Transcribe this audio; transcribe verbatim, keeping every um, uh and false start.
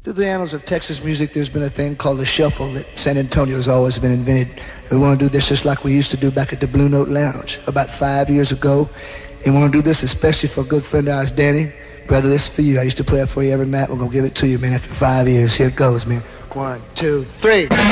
Through the annals of Texas music, there's been a thing called the shuffle that San Antonio's always been invented. We want to do this just like we used to do back at the Blue Note Lounge about five years ago. And we want to do this especially for a good friend of ours, Danny. Brother, this is for you. I used to play it for you every night. We're going to give it to you, man, after five years. Here it goes, man. One, two, three.